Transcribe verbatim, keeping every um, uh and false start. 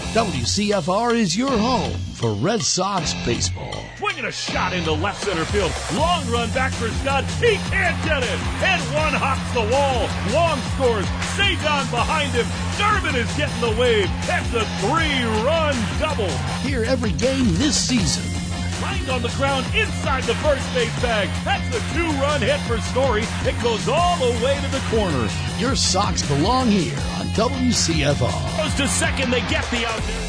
W C F R is your home for Red Sox baseball. Swinging a shot into left center field. Long run back for Scott. He can't get it. And one hops the wall. Long scores. Sagan behind him. Durbin is getting the wave. That's a three-run double. Hear every game this season. Lined on the ground inside the first base bag. That's a two-run hit for Story. It goes all the way to the corner. Your Sox belong here on W C F R. Goes to second. They get the out there.